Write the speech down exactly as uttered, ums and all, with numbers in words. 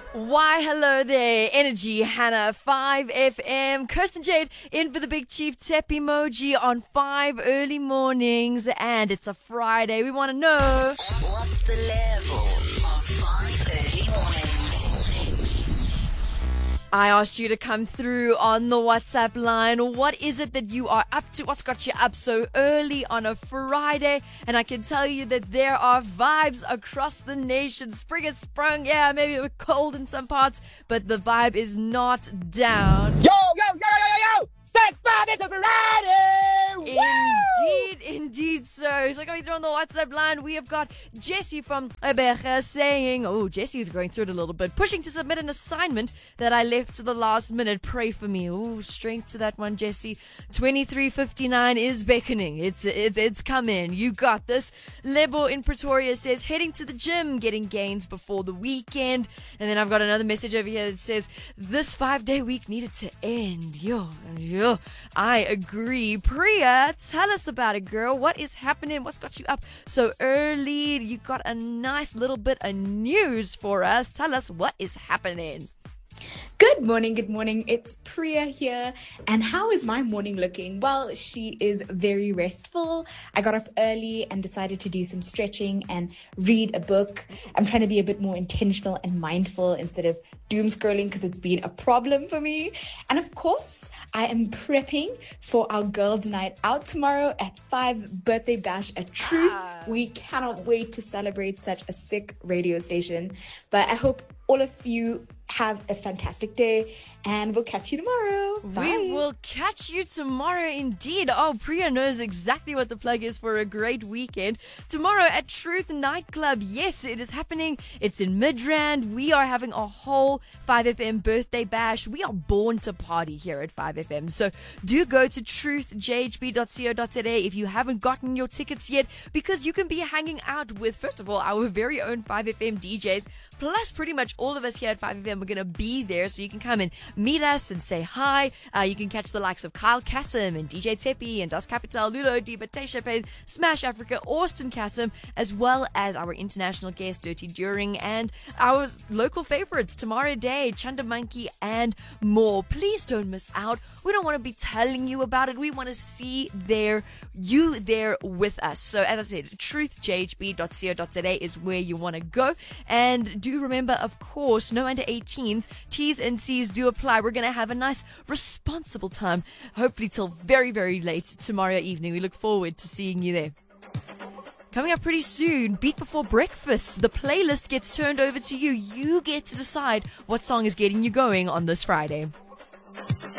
Why, hello there, Energy Hannah, five F M. Kirsten Jade in for the Big Chief Tep emoji on five early mornings, and it's a Friday. We want to know, what's the level of five early mornings? I asked you to come through on the WhatsApp line. What is it that you are up to? What's got you up so early on a Friday? And I can tell you that there are vibes across the nation. Spring has sprung. Yeah, maybe it was cold in some parts, but the vibe is not down. Yo, yo, yo, yo, yo, yo! Thank God it's a Friday! Indeed, indeed, so. So coming through on the WhatsApp line, we have got Jesse from Ebecha saying, oh, Jesse is going through it a little bit, pushing to submit an assignment that I left to the last minute. Pray for me. Oh, strength to that one, Jesse. twenty-three fifty-nine is beckoning. It's, it's, it's coming. You got this. Lebo in Pretoria says, heading to the gym, getting gains before the weekend. And then I've got another message over here that says, this five-day week needed to end. Yo, yo. I agree. Priya, tell us about it, girl. What is happening? What's got you up so early? You got a nice little bit of news for us. Tell us what is happening. Good morning, good morning. It's Priya here. And how is my morning looking? Well, she is very restful. I got up early and decided to do some stretching and read a book. I'm trying to be a bit more intentional and mindful instead of doom scrolling because it's been a problem for me. And of course, I am prepping for our girls' night out tomorrow at Five's birthday bash at Truth. Ah. We cannot wait to celebrate such a sick radio station. But I hope all of you have a fantastic day, and we'll catch you tomorrow. Bye. We will catch you tomorrow indeed. Oh, Priya knows exactly what the plug is for a great weekend. Tomorrow at Truth Nightclub. Yes, it is happening. It's in Midrand. We are having a whole five F M birthday bash. We are born to party here at five F M. So do go to truth j h b dot co dot za if you haven't gotten your tickets yet, because you can be hanging out with, first of all, our very own five F M D Js, plus pretty much all of us here at five F M. We're going to be there, so you can come and meet us and say hi. Uh, you can catch the likes of Kyle Kassem and D J Tepi and Das Capital, Lulo, Diva, Tasha Payne, Smash Africa, Austin Kassem, as well as our international guest, Dirty During, and our local favorites, Tamara Day, Chanda Monkey, and more. Please don't miss out. We don't want to be telling you about it. We want to see there, you there with us. So as I said, truth j h b dot co dot za is where you want to go. And do remember, of course, no under eighteens, T's and C's do apply. We're going to have a nice, responsible time, hopefully till very, very late tomorrow evening. We look forward to seeing you there. Coming up pretty soon, Beat Before Breakfast. The playlist gets turned over to you. You get to decide what song is getting you going on this Friday.